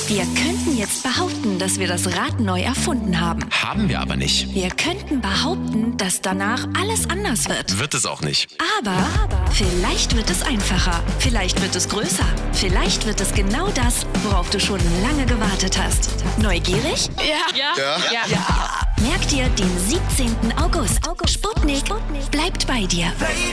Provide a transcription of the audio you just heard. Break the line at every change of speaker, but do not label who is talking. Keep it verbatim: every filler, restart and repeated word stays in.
Wir könnten jetzt behaupten, dass wir das Rad neu erfunden haben.
Haben wir aber nicht.
Wir könnten behaupten, dass danach alles anders wird.
Wird es auch nicht.
Aber vielleicht wird es einfacher. Vielleicht wird es größer. Vielleicht wird es genau das, worauf du schon lange gewartet hast. Neugierig?
Ja. Ja.
Ja.
Ja.
Merk dir den siebzehnten August. Sputnik bleibt bei dir.